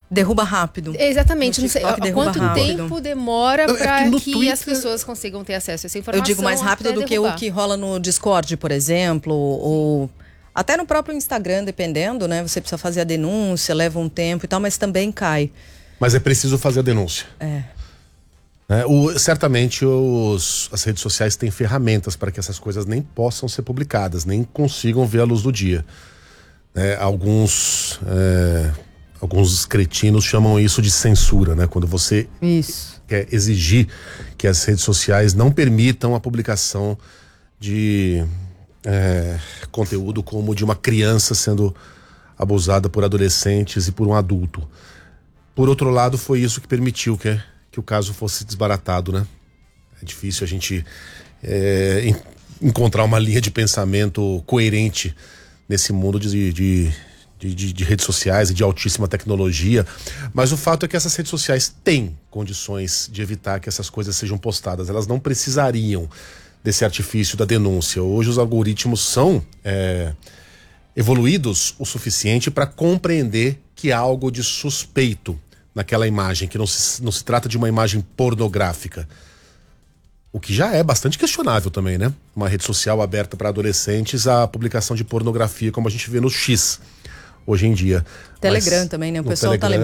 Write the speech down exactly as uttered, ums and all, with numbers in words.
Derruba rápido. Exatamente. Não sei, quanto rápido. tempo demora para é que, que Twitter... as pessoas consigam ter acesso a essa informação? Eu digo mais rápido do derrubar. que o que rola no Discord, por exemplo, ou até no próprio Instagram, dependendo, né? Você precisa fazer a denúncia, leva um tempo e tal, mas também cai. Mas é preciso fazer a denúncia. É. É, o, certamente os, as redes sociais têm ferramentas para que essas coisas nem possam ser publicadas, nem consigam ver a luz do dia. É, alguns... É... Alguns cretinos chamam isso de censura, né? Quando você isso. quer exigir que as redes sociais não permitam a publicação de é, conteúdo como de uma criança sendo abusada por adolescentes e por um adulto. Por outro lado, foi isso que permitiu que, que o caso fosse desbaratado, né? É difícil a gente é, en- encontrar uma linha de pensamento coerente nesse mundo de... de De, de, de redes sociais e de altíssima tecnologia, mas o fato é que essas redes sociais têm condições de evitar que essas coisas sejam postadas. Elas não precisariam desse artifício da denúncia. Hoje os algoritmos são é, evoluídos o suficiente para compreender que há algo de suspeito naquela imagem, que não se, não se trata de uma imagem pornográfica. O que já é bastante questionável também, né? Uma rede social aberta para adolescentes, a publicação de pornografia, como a gente vê no X hoje em dia. Telegram Mas, também, né? O no pessoal Telegram, tá